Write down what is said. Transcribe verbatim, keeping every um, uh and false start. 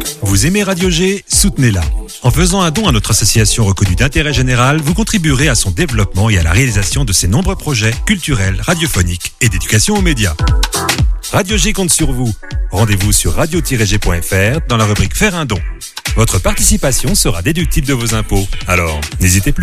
Vous aimez Radio G? Soutenez-la. En faisant un don à notre association reconnue d'intérêt général, vous contribuerez à son développement et à la réalisation de ses nombreux projets culturels, radiophoniques et d'éducation aux médias. Radio G compte sur vous. Rendez-vous sur radio tiret g point f r dans la rubrique Faire un don. Votre participation sera déductible de vos impôts. Alors, n'hésitez plus.